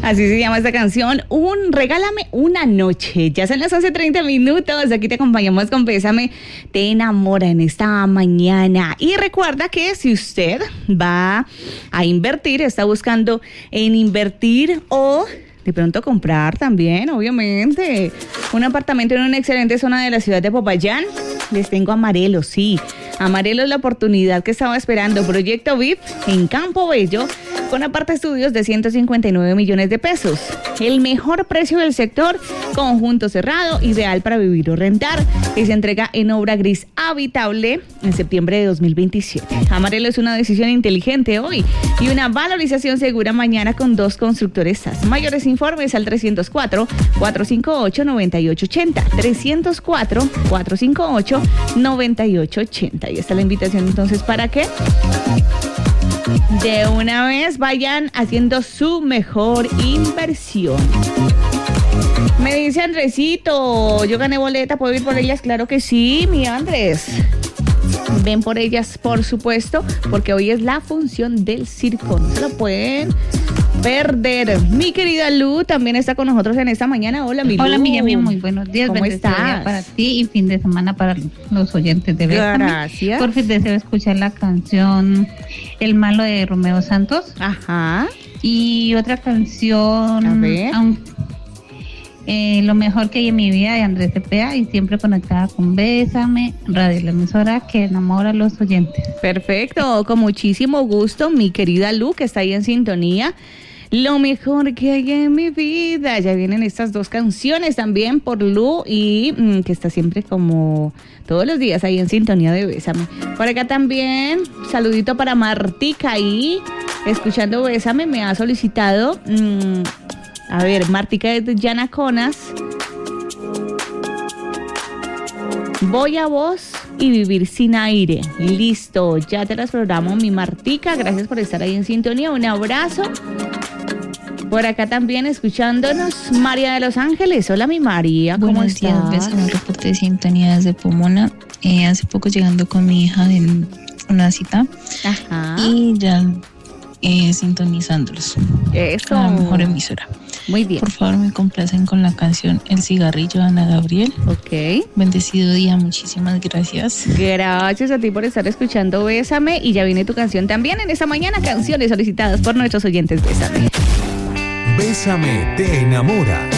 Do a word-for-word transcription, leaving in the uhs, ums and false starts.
Así se llama esta canción, un Regálame una noche. Ya son las once treinta minutos, aquí te acompañamos con Bésame, te enamora en esta mañana. Y recuerda que si usted va a invertir, está buscando en invertir o de pronto comprar también, obviamente, un apartamento en una excelente zona de la ciudad de Popayán, les tengo Amarelo, sí. Amarelo es la oportunidad que estaba esperando. Proyecto V I P en Campo Bello, con aparte estudios de ciento cincuenta y nueve millones de pesos. El mejor precio del sector, conjunto cerrado, ideal para vivir o rentar, y se entrega en obra gris habitable en septiembre de dos mil veintisiete. Amarelo es una decisión inteligente hoy y una valorización segura mañana con dos constructores S A S. Mayores informes al trescientos cuatro, cuatrocientos cincuenta y ocho, noventa y ocho ochenta. trescientos cuatro, cuatrocientos cincuenta y ocho, noventa y ocho ochenta. Ahí está la invitación entonces para que de una vez vayan haciendo su mejor inversión. Me dice Andresito, yo gané boleta, ¿puedo ir por ellas? Claro que sí, mi Andrés. Ven por ellas, por supuesto, porque hoy es la función del circo. No se lo pueden perder. Mi querida Lu también está con nosotros en esta mañana. Hola, mi Lu. Hola, mi Yami, muy buenos días. ¿Cómo estás? Para ti y fin de semana para los oyentes de Bésame. Gracias. Por fin deseo escuchar la canción El Malo de Romeo Santos. Ajá. Y otra canción, A ver. aun- eh, Lo mejor que hay en mi vida, de Andrés Cepeda, y siempre conectada con Bésame, Radio La Emisora que enamora a los oyentes. Perfecto, con muchísimo gusto, mi querida Lu, que está ahí en sintonía. Lo mejor que hay en mi vida. Ya vienen estas dos canciones también por Lu y mmm, que está siempre como todos los días ahí en sintonía de Bésame. Por acá también, saludito para Martica ahí, escuchando Bésame, me ha solicitado, mmm, a ver, Martica de Yanaconas. Voy a vos y vivir sin aire. Listo, ya te las programo, mi Martica. Gracias por estar ahí en sintonía. Un abrazo. Por acá también escuchándonos María de Los Ángeles. Hola, mi María, ¿cómo Buenos estás? días, Bésame, reporte de sintonía desde Pomona. Eh, hace poco llegando con mi hija en una cita Ajá. y ya eh, sintonizándolos. Eso. La mejor emisora. Muy bien. Por favor, me complacen con la canción El Cigarrillo de Ana Gabriel. Ok. Bendecido día, muchísimas gracias. Gracias a ti por estar escuchando Bésame. Y ya viene tu canción también en esta mañana. Canciones solicitadas por nuestros oyentes. Bésame. Bésame te enamora.